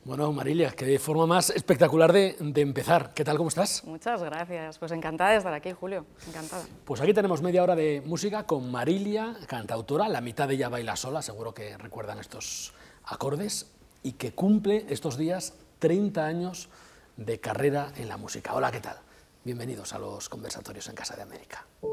Bueno, Marilia, qué forma más espectacular de empezar. ¿Qué tal, cómo estás? Muchas gracias, pues encantada de estar aquí, Julio, encantada. Pues aquí tenemos media hora de música con Marilia, cantautora, la mitad de ella baila sola, seguro que recuerdan estos acordes, y que cumple estos días 30 años de carrera en la música. Hola, ¿qué tal? Bienvenidos a los conversatorios en Casa de América.